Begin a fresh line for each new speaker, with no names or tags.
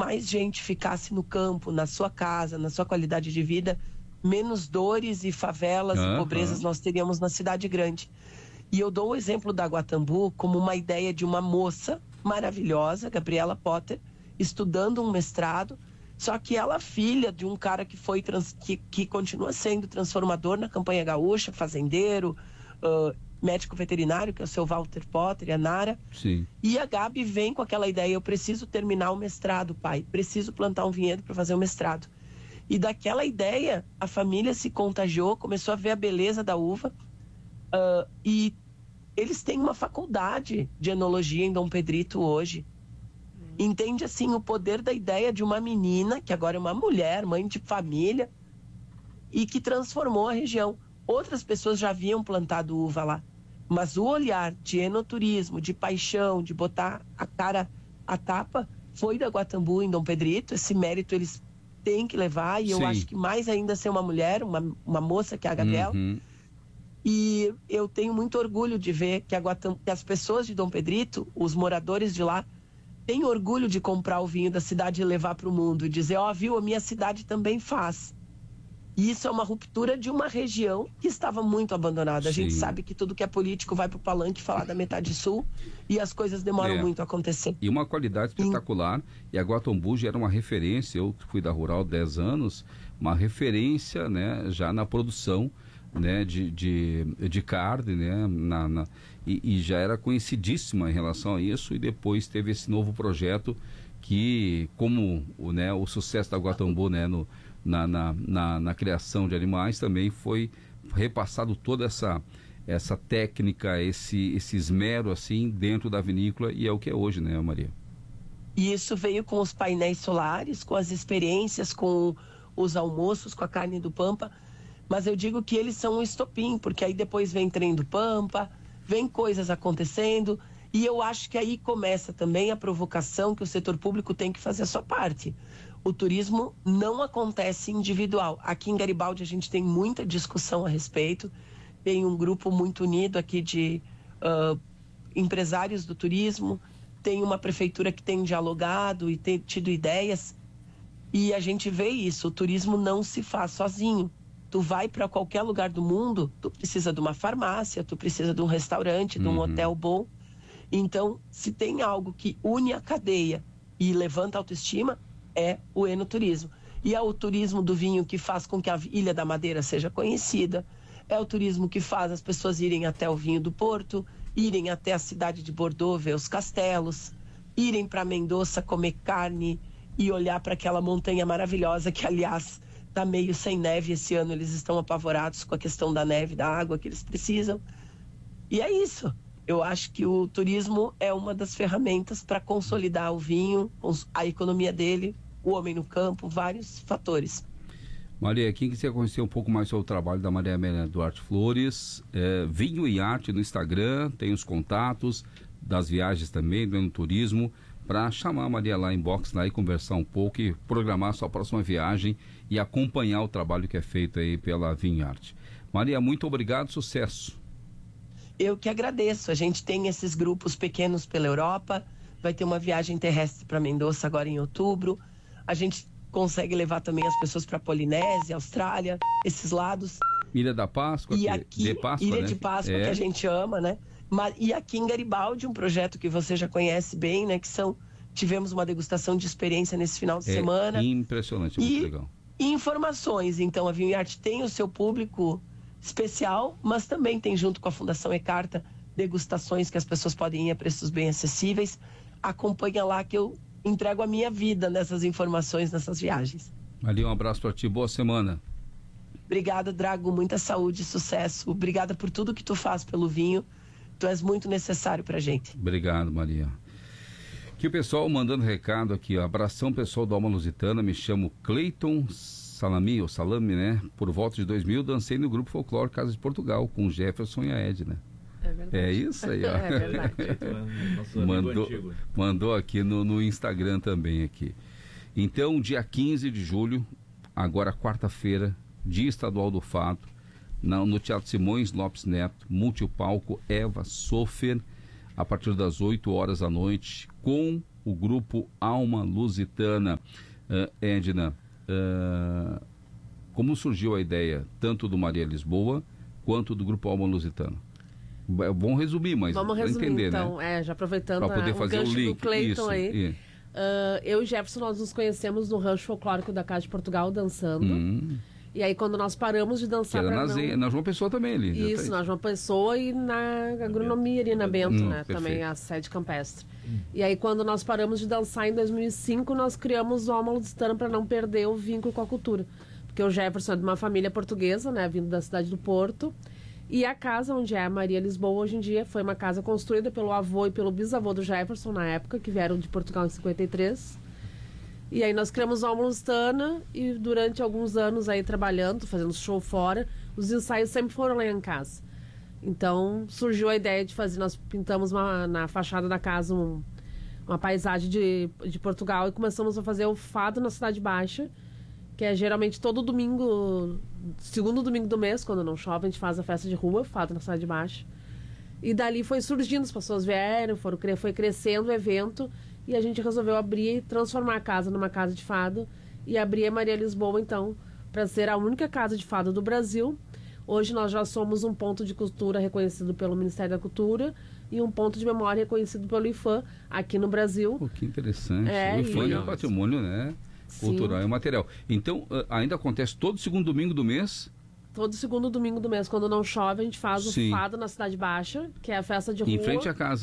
mais gente ficasse no campo, na sua casa, na sua qualidade de vida, menos dores e favelas e pobrezas nós teríamos na cidade grande. E eu dou o exemplo da Guatambu como uma ideia de uma moça maravilhosa, Gabriela Potter, estudando um mestrado, só que ela é filha de um cara que foi que continua sendo transformador na campanha gaúcha, fazendeiro, médico veterinário, que é o seu Walter Potter e a Nara.
Sim.
E a Gabi vem com aquela ideia: eu preciso terminar o mestrado, pai, preciso plantar um vinhedo para fazer o mestrado. E daquela ideia, a família se contagiou, começou a ver a beleza da uva, e eles têm uma faculdade de enologia em Dom Pedrito hoje. Entende, assim, o poder da ideia de uma menina, que agora é uma mulher, mãe de família, e que transformou a região. Outras pessoas já haviam plantado uva lá, mas o olhar de enoturismo, de paixão, de botar a cara à tapa, foi da Guatambu em Dom Pedrito. Esse mérito eles têm que levar, e eu acho que mais ainda ser uma mulher, uma moça que é a Gabriela. E eu tenho muito orgulho de ver que as pessoas de Dom Pedrito, os moradores de lá, têm orgulho de comprar o vinho da cidade e levar para o mundo e dizer: viu, a minha cidade também faz. E isso é uma ruptura de uma região que estava muito abandonada. A gente sabe que tudo que é político vai para o palanque falar da metade sul, e as coisas demoram muito a acontecer.
E uma qualidade espetacular. E a Guatambu já era uma referência. Eu fui da Rural 10 anos, uma referência, né, já na produção, né, de carne, né, e já era conhecidíssima em relação a isso. E depois teve esse novo projeto que, como o sucesso da Guatambu, né, na criação de animais, também foi repassado toda essa técnica, esse esmero assim dentro da vinícola, e é o que é hoje, né, Maria?
E isso veio com os painéis solares, com as experiências, com os almoços, com a carne do Pampa. Mas eu digo que eles são um estopim, porque aí depois vem trem do Pampa, vem coisas acontecendo, e eu acho que aí começa também a provocação que o setor público tem que fazer a sua parte. O turismo não acontece individual. Aqui em Garibaldi a gente tem muita discussão a respeito, tem um grupo muito unido aqui de empresários do turismo, tem uma prefeitura que tem dialogado e tem tido ideias, e a gente vê isso: o turismo não se faz sozinho. Tu vai para qualquer lugar do mundo, tu precisa de uma farmácia, tu precisa de um restaurante, de um hotel bom. Então, se tem algo que une a cadeia e levanta a autoestima, é o enoturismo. E é o turismo do vinho que faz com que a Ilha da Madeira seja conhecida, é o turismo que faz as pessoas irem até o vinho do Porto, irem até a cidade de Bordeaux ver os castelos, irem para Mendoza comer carne e olhar para aquela montanha maravilhosa que, aliás, está meio sem neve esse ano. Eles estão apavorados com a questão da neve, da água que eles precisam. E é isso. Eu acho que o turismo é uma das ferramentas para consolidar o vinho, a economia dele, o homem no campo, vários fatores.
Maria, quem quiser conhecer um pouco mais sobre o trabalho da Maria Amélia Duarte Flores, Vinho e Arte no Instagram, tem os contatos das viagens também, do enoturismo, para chamar a Maria lá em box lá e conversar um pouco e programar a sua próxima viagem e acompanhar o trabalho que é feito aí pela Vinho e Arte. Maria, muito obrigado, sucesso.
Eu que agradeço. A gente tem esses grupos pequenos pela Europa, vai ter uma viagem terrestre para Mendoza agora em outubro. A gente consegue levar também as pessoas para Polinésia, Austrália, esses lados.
Ilha da Páscoa,
e aqui,
de Páscoa,
Ilha
né?
de Páscoa, que a gente ama, né? E aqui em Garibaldi, um projeto que você já conhece bem, né? Tivemos uma degustação de experiência nesse final de semana.
Impressionante, muito legal.
E informações, então, a Vinho e Arte tem o seu público especial, mas também tem, junto com a Fundação E-Carta, degustações que as pessoas podem ir a preços bem acessíveis. Acompanha lá que eu entrego a minha vida nessas informações, nessas viagens.
Ali, um abraço para ti, boa semana.
Obrigada, Drago, muita saúde e sucesso. Obrigada por tudo que tu faz pelo vinho. Tu és muito necessário pra gente.
Obrigado, Maria. Aqui o pessoal mandando recado aqui, ó. Abração pessoal do Alma Lusitana, me chamo Cleiton Salami, ou Salame, né? Por volta de 2000, dancei no grupo Folclore Casa de Portugal, com Jefferson e a Edna.
É verdade.
É isso aí, ó.
É verdade.
Mandou aqui no Instagram também aqui. Então, dia 15 de julho, agora quarta-feira, Dia Estadual do Fado, no Teatro Simões Lopes Neto, multipalco Eva Sofer, a partir das 8 horas da noite, com o grupo Alma Lusitana. Edna, como surgiu a ideia tanto do Maria Lisboa quanto do grupo Alma Lusitana? É bom resumir, mas
vamos resumir,
entender,
então,
né?
Já aproveitando
para poder fazer o link.
Do Cleiton aí. Eu e Jefferson, nós nos conhecemos no rancho folclórico da Casa de Portugal, dançando. E aí, quando nós paramos de dançar...
Que era na João Pessoa também ali.
Isso, na João Pessoa e na agronomia ali na Bento, né?
Perfeito.
Também a sede campestre. E aí, quando nós paramos de dançar em 2005, nós criamos o Alma Lusitana para não perder o vínculo com a cultura. Porque o Jefferson é de uma família portuguesa, né? Vindo da cidade do Porto. E a casa onde é a Maria Lisboa hoje em dia foi uma casa construída pelo avô e pelo bisavô do Jefferson na época, que vieram de Portugal em 53. E aí nós criamos a Alma Lusitana e durante alguns anos aí trabalhando, fazendo show fora, os ensaios sempre foram lá em casa. Então surgiu a ideia de fazer, nós pintamos na fachada da casa uma paisagem de Portugal e começamos a fazer o fado na Cidade Baixa, que é geralmente todo domingo, segundo domingo do mês, quando não chove, a gente faz a festa de rua, fado na Cidade Baixa. E dali foi surgindo, as pessoas vieram, foi crescendo o evento e a gente resolveu abrir e transformar a casa numa casa de fado e abrir a Maria Lisboa, então, para ser a única casa de fado do Brasil. Hoje nós já somos um ponto de cultura reconhecido pelo Ministério da Cultura e um ponto de memória reconhecido pelo IFAM aqui no Brasil.
Pô, que interessante. O IFAM é um patrimônio, né? Cultural e material. Então, ainda acontece todo segundo domingo do mês?
Todo segundo domingo do mês, quando não chove, a gente faz o fado na Cidade Baixa, que é a festa de rua.
Em frente à casa.